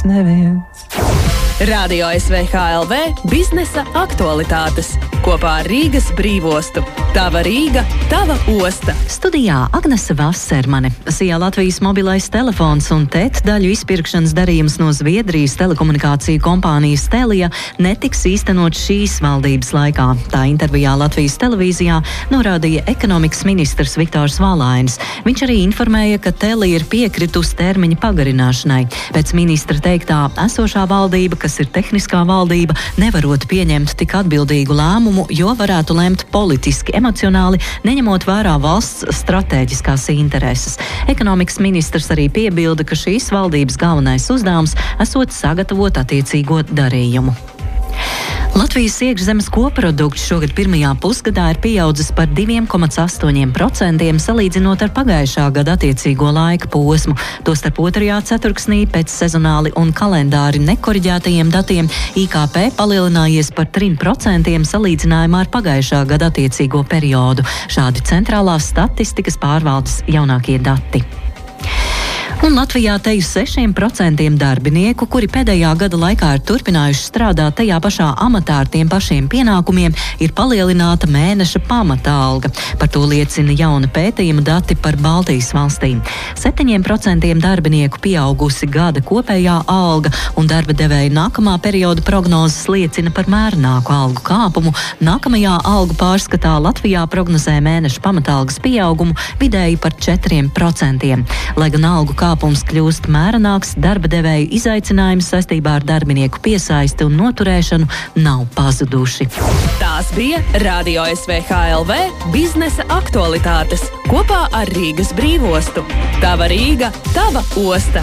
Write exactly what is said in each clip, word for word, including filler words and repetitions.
neviens. Radio S V H L V biznesa aktualitātes kopā ar Rīgas brīvostu. Tava Rīga, tava osta. Studijā Agnese Vasermane. Sijā Latvijas mobilais telefons un T E T daļu izpirkšanas darījums no Zviedrijas telekomunikāciju kompānijas Telia netiks īstenots šīs valdības laikā. Tā intervijā Latvijas televīzijā norādīja ekonomikas ministrs Viktors Valainis. Viņš arī informēja, ka Telia ir piekritus termiņa pagarināšanai. Pēc ministra teiktā, esošā valdība, kas ir tehniskā valdība, nevarot pieņemt tik atbildīgu lēmumu, jo varētu lemt politiski, emocionāli, neņemot vērā valsts stratēģiskās intereses. Ekonomikas ministrs arī piebilda, ka šīs valdības galvenais uzdevums esot sagatavot attiecīgo darījumu. Latvijas iekšzemes koprodukts šogad pirmajā pusgadā ir pieaudzis par divi komats astoņi procenti salīdzinot ar pagājušā gada attiecīgo laika posmu. Tostarp otrajā ceturksnī pēc sezonāli un kalendāri nekoriģētajiem datiem I K P palielinājies par trim procentiem salīdzinājumā ar pagājušā gada attiecīgo periodu. Šādi centrālās statistikas pārvaldes jaunākie dati. Un Latvijā teju sešiem procentiem darbinieku, kuri pēdējā gada laikā ir turpinājuši strādāt tajā pašā amatā ar tiem pašiem pienākumiem, ir palielināta mēneša pamata alga. Par to liecina jauna pētījuma dati par Baltijas valstīm. septiņiem procentiem darbinieku pieaugusi gada kopējā alga, un darba devēja nākamā perioda prognozes liecina par mērenāku algu kāpumu. Nākamajā algu pārskatā Latvijā prognozē mēneša pamatalgas pieaugumu vidēji par četriem procentiem. Lai gan algu kāpumu Kāpums kļūst mērenāks, darba devēju izaicinājums saistībā ar darbinieku piesaisti un noturēšanu nav pazuduši. Tās bija Radio S V H L V biznesa aktualitātes kopā ar Rīgas brīvostu. Tava Rīga, tava osta.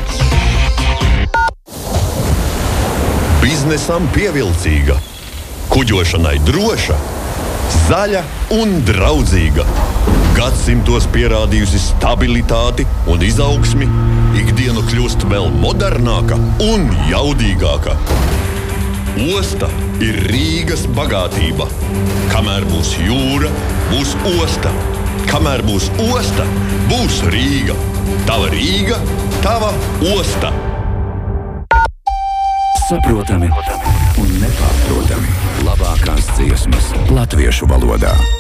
Biznesam pievilcīga, kuģošanai droša, zaļa un draudzīga. Gadsimtos pierādījusi stabilitāti un izaugsmi, ikdiena kļūst vēl modernāka un jaudīgāka. Osta ir Rīgas bagātība. Kamēr būs jūra, būs osta. Kamēr būs osta, būs Rīga. Tava Rīga, tava osta. Saprotami un nepārprotami. Labākās dziesmas latviešu valodā.